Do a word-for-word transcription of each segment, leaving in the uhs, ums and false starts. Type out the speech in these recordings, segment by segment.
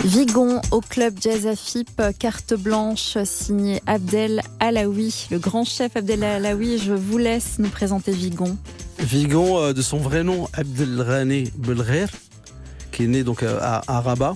Vigon au club Jazz Afip, carte blanche signée Abdel Alaoui, le grand chef Abdel Alaoui. Je vous laisse nous présenter Vigon. Vigon, euh, de son vrai nom, Abdelrahane Belgher, qui est né donc à, à Rabat,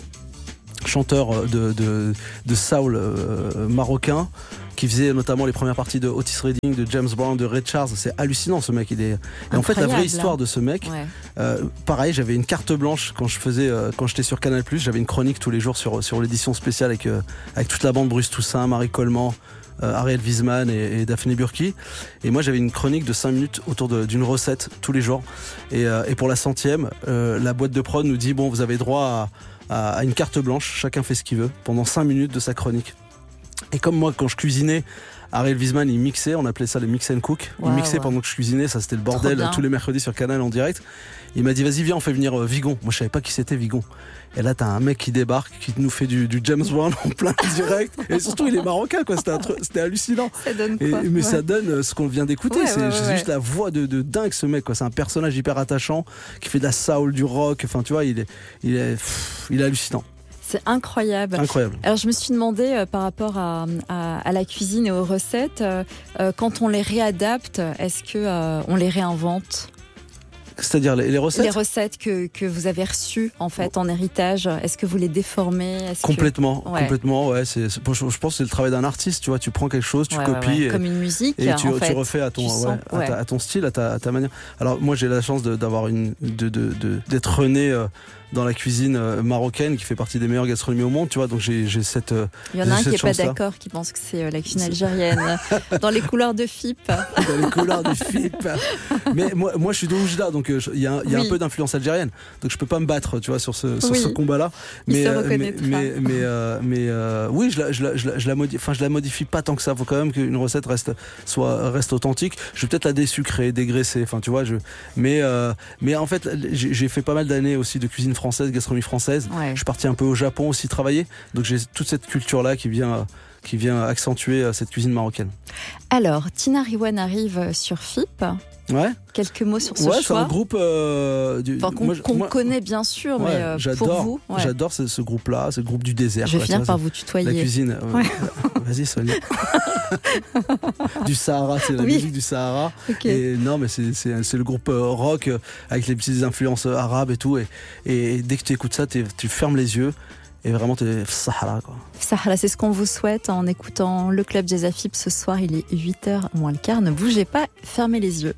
chanteur de, de, de soul euh, marocain, qui faisait notamment les premières parties de Otis Redding, de James Brown, de Ray Charles. C'est hallucinant, ce mec. Il est... Et en fait, la vraie histoire de ce mec, ouais. euh, pareil, j'avais une carte blanche quand je faisais, euh, quand j'étais sur Canal plus, j'avais une chronique tous les jours sur, sur l'édition spéciale avec, euh, avec toute la bande, Bruce Toussaint, Marie Coleman, euh, Ariel Wiesman et, et Daphné Burki. Et moi, j'avais une chronique de cinq minutes autour de, d'une recette tous les jours. Et, euh, et pour la centième, euh, la boîte de prod nous dit, bon, vous avez droit à, à, à une carte blanche, chacun fait ce qu'il veut, pendant cinq minutes de sa chronique. Et comme moi, quand je cuisinais, Ariel Wiesman, il mixait, on appelait ça le mix and cook. Il wow, mixait wow. pendant que je cuisinais, ça c'était le bordel, tous les mercredis sur Canal en direct. Il m'a dit, vas-y, viens, on fait venir euh, Vigon. Moi, je savais pas qui c'était Vigon. Et là, t'as un mec qui débarque, qui nous fait du, du James Brown en plein direct. Et surtout, il est marocain, quoi. C'était, un truc, c'était hallucinant. Ça donne quoi, et, mais ouais. ça donne ce qu'on vient d'écouter. Ouais, c'est ouais, c'est ouais. juste la voix de, de dingue, ce mec, quoi. C'est un personnage hyper attachant, qui fait de la soul, du rock. Enfin, tu vois, il est, il est, pff, il est hallucinant. C'est incroyable. Incroyable. Alors je me suis demandé euh, par rapport à, à, à la cuisine et aux recettes, euh, euh, quand on les réadapte, est-ce que euh, on les réinvente ? C'est-à-dire les, les recettes Les recettes que, que vous avez reçues en fait en héritage, est-ce que vous les déformez ? Est-ce Complètement, que... ouais. complètement, ouais. C'est, c'est, je pense que c'est le travail d'un artiste, tu vois. Tu prends quelque chose, tu ouais, copies, ouais, ouais. et, comme une musique, et tu, en tu fait, refais à ton, ouais, sens, ouais. À, ta, à ton style, à ta, à ta manière. Alors moi, j'ai la chance de, d'avoir une, de, de, de, d'être né euh, dans la cuisine euh, marocaine, qui fait partie des meilleures gastronomies au monde, tu vois. Donc j'ai, j'ai cette. Euh, Il y en a un qui n'est pas là. d'accord, qui pense que c'est euh, la cuisine algérienne, dans les couloirs de F I P. Dans les couloirs de F I P. Mais moi, moi, je suis d'Oujda, donc il euh, y a, y a oui. un peu d'influence algérienne. Donc je peux pas me battre, tu vois, sur ce, sur oui. ce combat-là. Mais, Il se euh, reconnaîtra. mais, mais, mais, euh, mais euh, oui, je la, je la, je la, je la modifie. Enfin, je la modifie pas tant que ça. Faut quand même qu'une recette reste, soit, reste authentique. Je vais peut-être la désucrer, dégraisser. Enfin, tu vois, je. Mais, euh, mais en fait, j'ai, j'ai fait pas mal d'années aussi de cuisine française, gastronomie française. Ouais. Je suis parti un peu au Japon aussi travailler. Donc j'ai toute cette culture-là qui vient. qui vient accentuer cette cuisine marocaine. Alors, Tina Riwan arrive sur F I P. Ouais. Quelques mots sur ce ouais, choix. C'est un groupe euh, du, enfin, qu'on, moi, qu'on moi, connaît bien sûr, ouais, mais euh, j'adore, pour vous. Ouais. J'adore ce, ce groupe-là, ce groupe du désert. Je vais quoi, finir ça, par vous tutoyer. La cuisine. Ouais. Euh, vas-y, Sonia. Du Sahara, c'est la oui. musique du Sahara. Okay. Et non, mais c'est, c'est, c'est le groupe rock avec les petites influences arabes et tout. Et, et dès que tu écoutes ça, tu fermes les yeux. Et vraiment, t'es Sahara, quoi. Sahara, c'est ce qu'on vous souhaite en écoutant le Club Jazz Afip ce soir. Il est huit heures moins le quart. Ne bougez pas, fermez les yeux.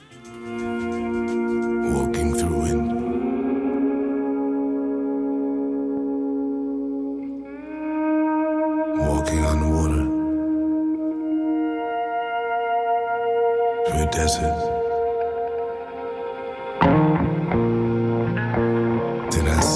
Walking through it. Walking on water. Through a desert.